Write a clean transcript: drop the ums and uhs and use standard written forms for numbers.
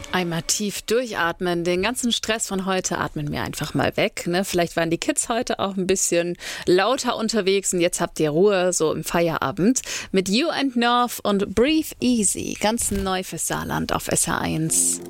Einmal tief durchatmen, den ganzen Stress von heute atmen wir einfach mal weg. Ne? Vielleicht waren die Kids heute auch ein bisschen lauter unterwegs und jetzt habt ihr Ruhe so im Feierabend. Mit You and North und Breathe Easy, ganz neu fürs Saarland auf SR1.